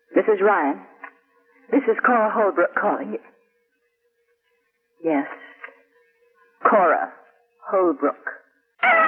Mrs. Ryan, this is Cora Holbrook calling you. Yes, Cora Holbrook.